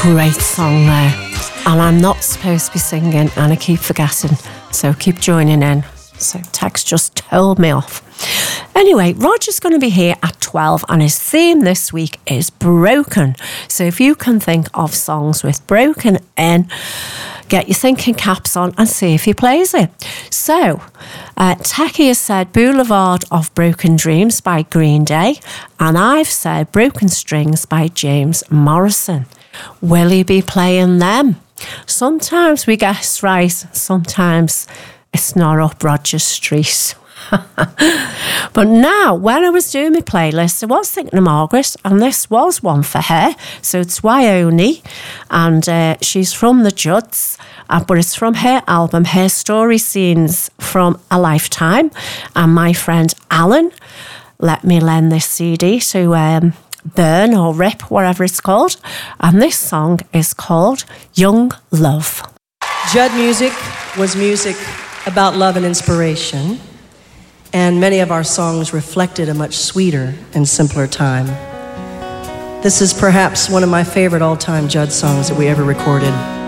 Great song there. And I'm not supposed to be singing and I keep forgetting. So keep joining in. So Tex just told me off. Anyway, Roger's going to be here at 12 and his theme this week is Broken. So if you can think of songs with broken in, get your thinking caps on and see if he plays it. So, Techie has said Boulevard of Broken Dreams by Green Day, and I've said Broken Strings by James Morrison. Will he be playing them? Sometimes we guess right, sometimes it's not up Roger's street. But now, when I was doing my playlist, I was thinking of Margaret, and this was one for her. So it's Wyoni, and she's from the Judds, but it's from her album, Her Story Scenes from a Lifetime. And my friend Alan let me lend this CD to burn or rip, whatever it's called. And this song is called Young Love. Judd music was music about love and inspiration. And many of our songs reflected a much sweeter and simpler time. This is perhaps one of my favorite all-time Judd songs that we ever recorded.